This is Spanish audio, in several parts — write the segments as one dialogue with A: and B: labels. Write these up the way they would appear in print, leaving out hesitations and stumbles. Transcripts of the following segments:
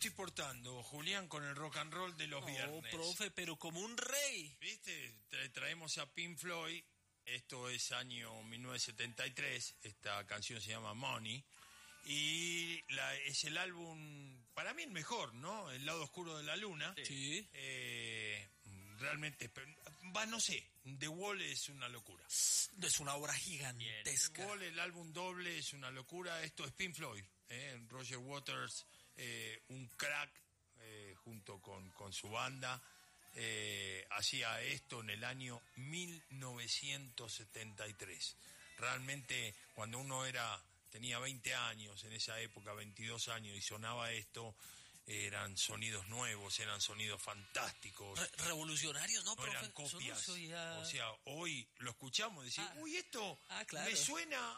A: estoy portando, Julián, con el rock and roll de los viernes?
B: Profe, pero como un rey.
A: ¿Viste? Traemos a Pink Floyd. Esto es año 1973. Esta canción se llama Money. Y es el álbum, para mí el mejor, ¿no? El lado oscuro de la luna.
B: Sí.
A: Realmente, no sé, The Wall es una locura.
B: Es una obra gigantesca.
A: The Wall, el álbum doble, es una locura. Esto es Pink Floyd. Roger Waters, un crack, junto con su banda. Hacía esto en el año 1973. Realmente, cuando uno tenía 20 años, en esa época, 22 años, y sonaba esto, eran sonidos nuevos, eran sonidos fantásticos.
B: Revolucionarios, ¿no?
A: No eran copias. O sea, hoy lo escuchamos y decimos, uy, esto
B: claro,
A: me suena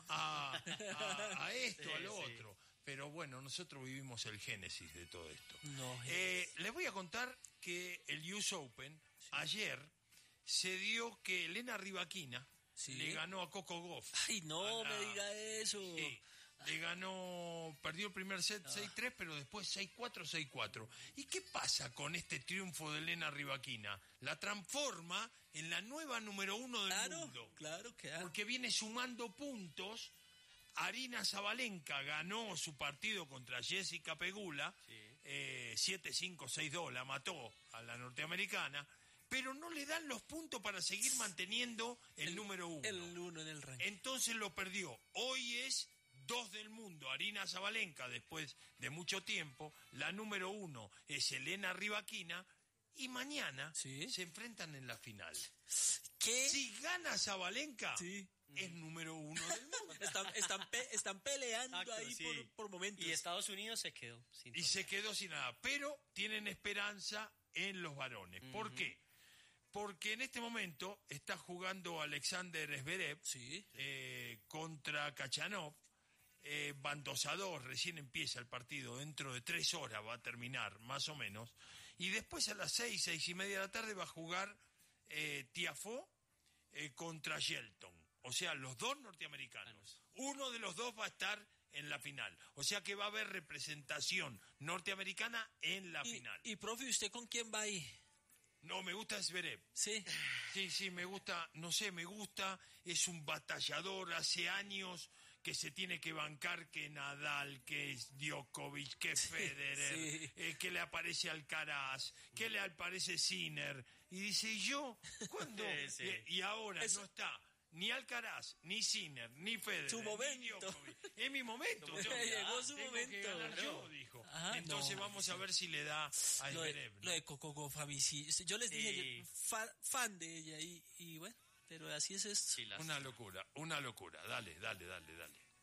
A: a esto, a lo otro. Pero bueno, nosotros vivimos el génesis de todo esto. Les voy a contar que el US Open, ayer, se dio que Elena Rybakina le ganó a Coco Gauff.
B: Ay, no me diga eso.
A: Sí, le ganó, perdió el primer set 6-3, pero después 6-4, 6-4. ¿Y qué pasa con este triunfo de Elena Rybakina? La transforma en la nueva número 1 del mundo.
B: Claro.
A: Porque viene sumando puntos. Aryna Sabalenka ganó su partido contra Jessica Pegula, 7-5, 6-2, la mató a la norteamericana, pero no le dan los puntos para seguir manteniendo el número 1.
B: El 1 en el ranking.
A: Entonces lo perdió. Hoy es 2 del mundo, Aryna Sabalenka, después de mucho tiempo. La número 1 es Elena Rybakina, y mañana se enfrentan en la final.
B: ¿Qué?
A: Si gana Sabalenka, es número 1 del mundo.
B: Están peleando ahí por momentos.
C: Y Estados Unidos se quedó sin
A: nada. Pero tienen esperanza en los varones. ¿Por qué? Porque en este momento está jugando Alexander Zverev contra Khachanov. Van 2-2, recién empieza el partido, dentro de 3 horas va a terminar, más o menos. Y después a las 6:30 de la tarde va a jugar Tiafoe contra Shelton. O sea, los dos norteamericanos. Uno de los dos va a estar en la final. O sea que va a haber representación norteamericana en la final.
B: Y profe, ¿usted con quién va ahí?
A: No, me gusta Zverev.
B: Sí.
A: Sí, me gusta, es un batallador, hace años que se tiene que bancar que Nadal, que Djokovic, que Federer, que le aparece Alcaraz, que le aparece Sinner, y dice, ¿y yo? ¿Cuándo? Y ahora no está ni Alcaraz, ni Sinner, ni Federer,
B: su momento.
A: ni Djokovic. Es mi momento.
B: Llegó su momento.
A: Que ganar yo, dijo. Entonces vamos a ver si le da a Zverev.
B: Lo de Coco Gauff, a mí sí. Yo les dije, fan de ella, y bueno, pero así es esto.
A: Una locura. Dale.